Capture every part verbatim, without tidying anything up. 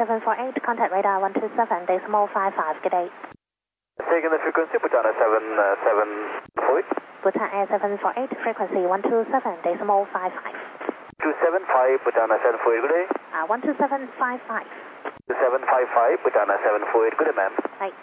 seven four eight, contact radar one two seven decimal five five. Good day. Taking the frequency, Bhutan seven seven four eight. Bhutan Air seven four eight, frequency one two seven decimal five five. two seven five, Bhutan seven four eight, good day. Uh, one two seven five five. two seven five five, Bhutan seven four eight, good day, ma'am. Right.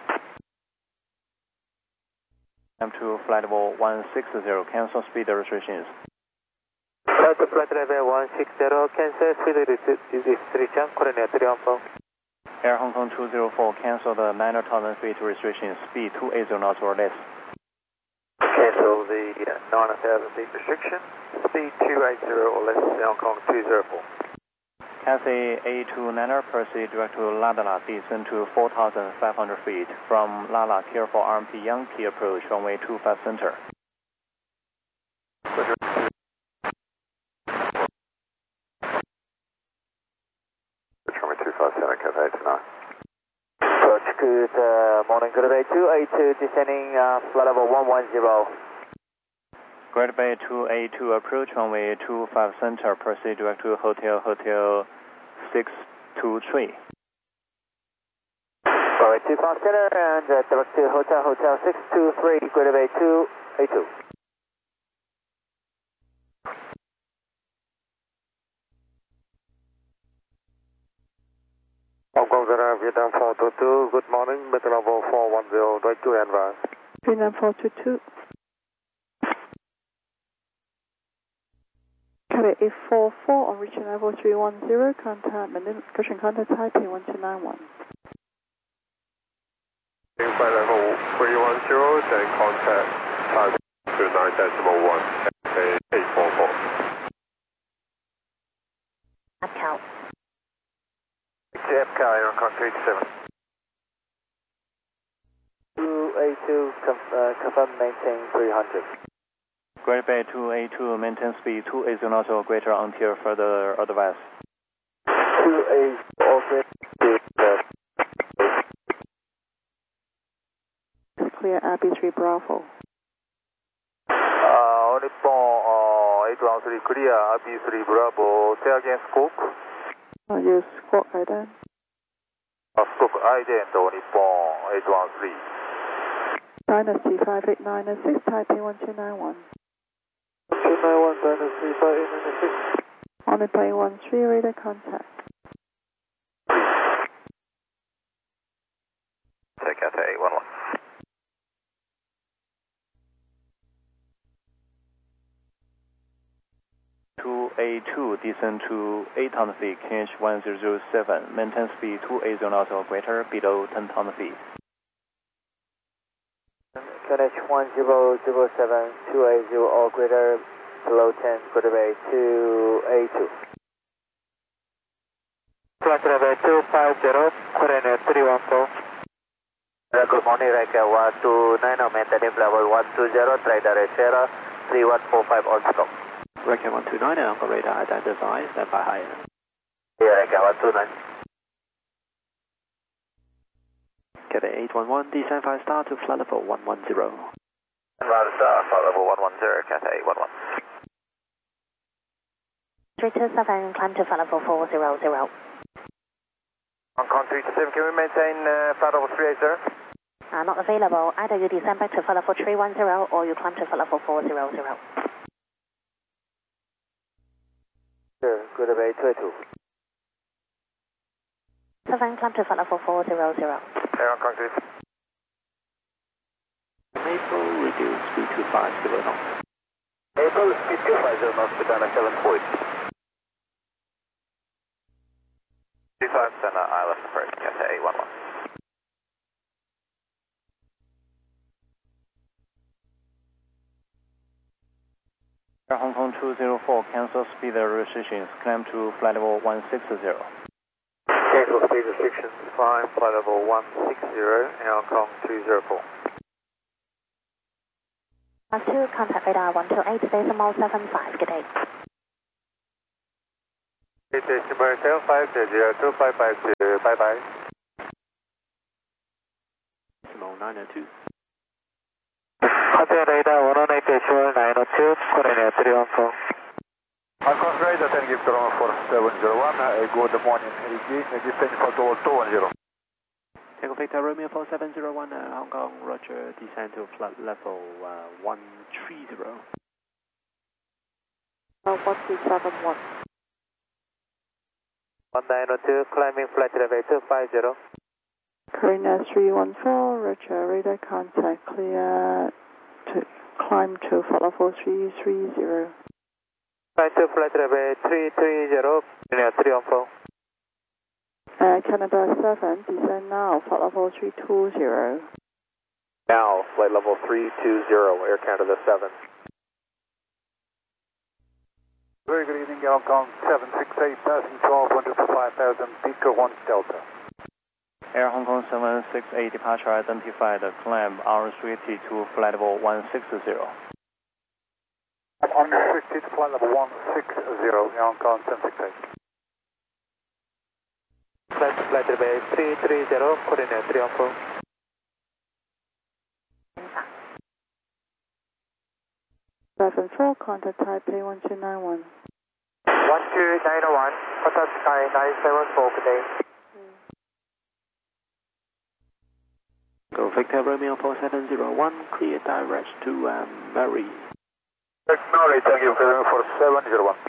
Climb to flight level one six zero, cancel speed restrictions. Flight to flight level one six zero, cancel speed restriction, coordinate three one four. Air Hong Kong two zero four, cancel the nine thousand feet restrictions, speed two eighty knots or less. Cancel the nine thousand feet restriction, speed two eighty or less, Hong Kong two zero four. Cathay A two niner, proceed direct to Ladala, descend to four thousand five hundred feet. From Lala, careful R M P Yankee approach, runway two five center. Runway two five center, Cathay tonight. Approach, good uh, morning, good day two eight two, descending uh, flight level one one zero. Great Bay two eight two, approach runway two five center, proceed direct to Hotel Hotel six two three. Alright, two five center and uh, direct to Hotel Hotel six two three, Great Bay two eight two. Hong Kong Zero, Vietnam four two two, good morning, meter level four one zero, direct to advance. Vietnam four two two. Cathay eight four four, on reaching level three one zero, contact Manila, Goshen contact Taipei one two nine one. Flight level three one zero, then contact Taipei two nine decimal one, Cathay eight four four. Abcal. J F K, Air Hong Kong three seven. two eight two, uh, confirm maintain three hundred. Great Bay two eight two, maintain speed two eighty knots or greater until further advice. two eight or greater. Clear R B three Bravo. Uh, only for uh, eight one three clear, R B three Bravo, say again scope. Uh, use squawk ident. Uh, scope ident only for eight one three. Dynasty five eight nine six, Taipei one two nine one. two nine one Dynasty five eight nine six. On the plane one three, radar contact. Take Cathay eight one one. two eight two, descend to eight thousand feet, K H one zero zero seven, maintain speed two eighty knots or greater, below ten thousand feet. K H one zero zero seven, two eighty or greater, below ten, Great Bay two eight two. Flight level two five zero, coordinate three one four. Uh, good morning, Reka one two nine, maintain level one two zero, try direct Sierra three one four five on stop. Reka one two nine, Alpha radar identify, stand by higher. Yeah, Reka one two nine. Cathay eight one one, descend five star to flight level one one zero. Roger star, flight level one one zero, Cathay eight one one. three two seven, climb to flight level four zero zero. Hong Kong three two seven, can we maintain uh, flight level three eighty? Uh, not available. Either you descend back to flight level three one zero or you climb to flight level four zero zero. Sure, Great Bay two eight two. seven, climb to flight level four zero zero. Air Hong Kong three. Maple, reduce speed to five zero knots. Maple, speed two five zero knots, Bhutan seven four eight. two five center, island approach, Cathay eight one one. Air Hong Kong two zero four, cancel speed restrictions, climb to flight level one six zero. Cancel speed restrictions, climb flight level one six zero, Air Hong Kong two zero four. Class two, contact radar one two eight decimal seven five. Good day. It is number seven five zero two five five two, bye bye. Decimal nine oh two. Hotel radar one one eight nine oh two, coordinate three one four. Alcon radar ten give to Roman four seven zero one, uh, good morning, Ricky, distance for tower two one zero. Tango Victor Romeo four seven zero one, uh, Hong Kong, roger, descend to flight level uh, one three zero. Uh, one two seven one. one nine zero two, climbing flight level two five zero. Karina three one four, roger, radar contact clear to climb to flight level three three zero. Climb to flight level three three zero, Karina three one four. Uh, Canada seven, descend now, flight level three two zero. Now, flight level three two zero, Air Canada seven. Very good evening, Hong Kong seven six eight, passing twelve hundred to five thousand, Pico one Delta. Air Hong Kong seven six eight departure identified, climb R three T to flight level one six zero. R three T to flight level one six zero, Hong Kong seven six eight. Flight to flight level three three zero, coordinate three one four. seven four, contact Taipei one two nine one. one two nine zero one, contact Sky nine seven four, good day. Go Victor Romeo four seven zero one, clear direct to um, Mary. Mary, thank you for four seven zero one.